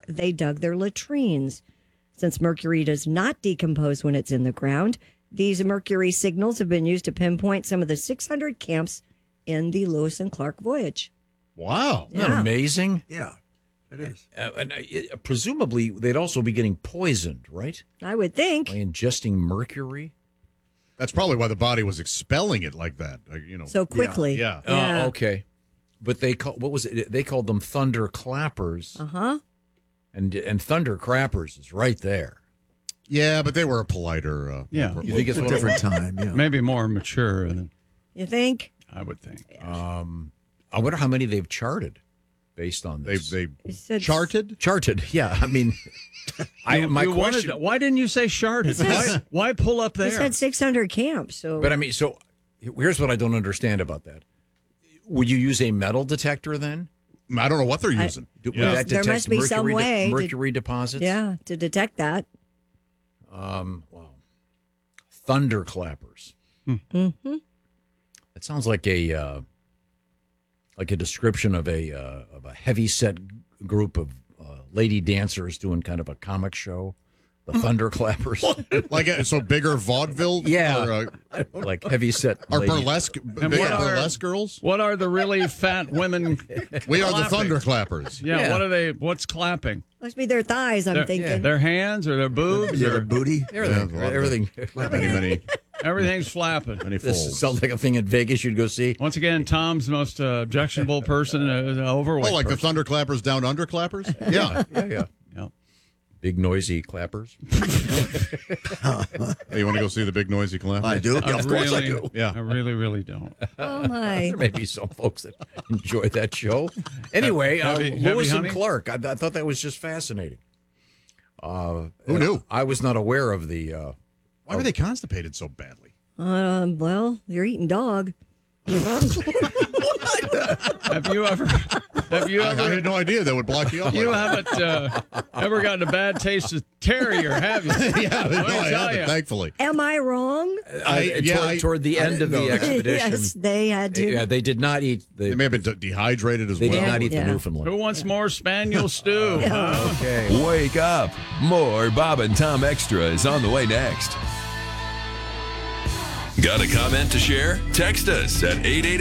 they dug their latrines. Since mercury does not decompose when it's in the ground, these mercury signals have been used to pinpoint some of the 600 camps in the Lewis and Clark voyage. Wow. Isn't that amazing? Yeah, it is. Presumably, they'd also be getting poisoned, right? I would think. By ingesting mercury? That's probably why the body was expelling it like that. So quickly. Yeah. Okay. But what was it? They called them thunder clappers. Uh-huh. And thunder crappers is right there. Yeah, but they were a politer. Yeah. You think it's a different time, yeah. Maybe more mature. You think? I would think. I wonder how many they've charted based on this. They said charted? Charted, yeah. I mean, my question. Why didn't you say charted? Why pull up there? It said 600 camps. So. But I mean, so here's what I don't understand about that. Would you use a metal detector then? I don't know what they're using. Would that there detect must be some way. mercury deposits? Yeah, to detect that. Wow. Thunder clappers. Mm-hmm. It sounds like a description of a heavy set group of lady dancers doing kind of a comic show. The thunder clappers, so bigger vaudeville, yeah, like heavy set, or lady. burlesque, burlesque girls. What are the really fat women? We are the thunder clappers. Yeah, what are they? What's clapping? Must be their thighs. I'm thinking their hands or their boobs or or their booty. Everything. Everything's flapping. This sounds like a thing in Vegas you'd go see. Once again, Tom's most objectionable person is overweight. Oh, like person. the thunder clappers down under clappers? Yeah. Yeah. Big noisy clappers. Hey, you want to go see the big noisy clappers? I do. Yeah, of course I do. Yeah. I really, really don't. Oh, my. There may be some folks that enjoy that show. Anyway, Lewis and Clark. I thought that was just fascinating. Who knew? I was not aware of the... Why were they constipated so badly? Well, you're eating dog. Have you ever? I had no idea that would block you up. You haven't ever gotten a bad taste of terrier, have you? Yeah, no, I haven't, thankfully. Am I wrong? Toward the end of the expedition. Yes, they had to. Yeah, they did not eat. They may have been dehydrated as They well. did not eat the Newfoundland. Who wants more spaniel stew? Okay. Wake up. More Bob and Tom Extra is on the way next. Got a comment to share? Text us at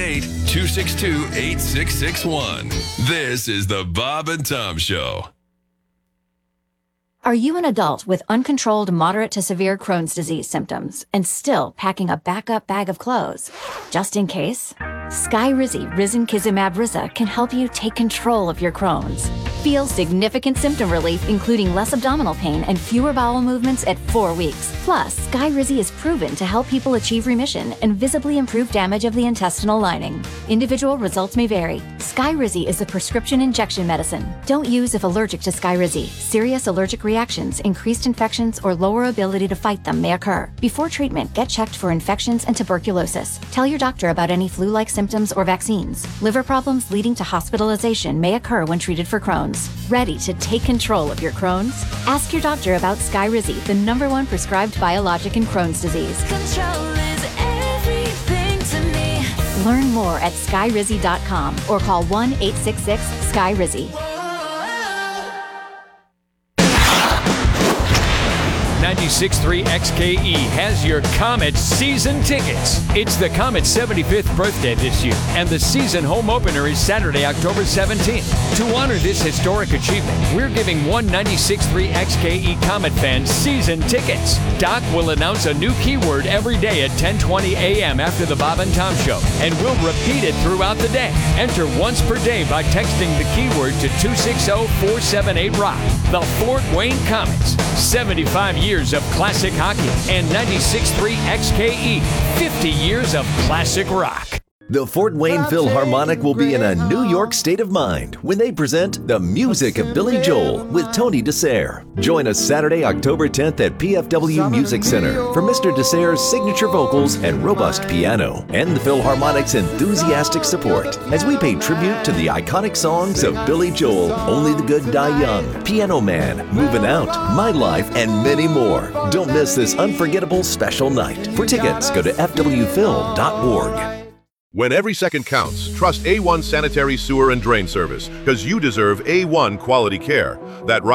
888-262-8661. This is the Bob and Tom Show. Are you an adult with uncontrolled moderate to severe Crohn's disease symptoms and still packing a backup bag of clothes? Just in case? Skyrizi Risankizumab Riza can help you take control of your Crohn's. Feel significant symptom relief, including less abdominal pain and fewer bowel movements at 4 weeks. Plus, Skyrizi is proven to help people achieve remission and visibly improve damage of the intestinal lining. Individual results may vary. Skyrizi is a prescription injection medicine. Don't use if allergic to Skyrizi. Serious allergic reactions, increased infections, or lower ability to fight them may occur. Before treatment, get checked for infections and tuberculosis. Tell your doctor about any flu-like symptoms or vaccines. Liver problems leading to hospitalization may occur when treated for Crohn's. Ready to take control of your Crohn's? Ask your doctor about Skyrizi, the #1 prescribed biologic in Crohn's disease. Control is everything to me. Learn more at skyrizi.com or call 1-866-SKYRIZI. 96.3 XKE has your Comet season tickets. It's the Comet's 75th birthday this year, and the season home opener is Saturday, October 17th. To honor this historic achievement, we're giving one 96.3 XKE Comet fan season tickets. Doc will announce a new keyword every day at 10:20 a.m. after the Bob and Tom Show, and we'll repeat it throughout the day. Enter once per day by texting the keyword to 260-478-ROCK. The Fort Wayne Comets, 75 years of classic hockey, and 96.3 XKE, 50 years of classic rock. The Fort Wayne Philharmonic will be in a New York state of mind when they present The Music of Billy Joel with Tony DeSere. Join us Saturday, October 10th at PFW Music Center for Mr. DeSere's signature vocals and robust piano, and the Philharmonic's enthusiastic support as we pay tribute to the iconic songs of Billy Joel, Only the Good Die Young, Piano Man, Moving Out, My Life, and many more. Don't miss this unforgettable special night. For tickets, go to fwphil.org. When every second counts, trust A1 Sanitary Sewer and Drain Service, because you deserve A1 quality care. That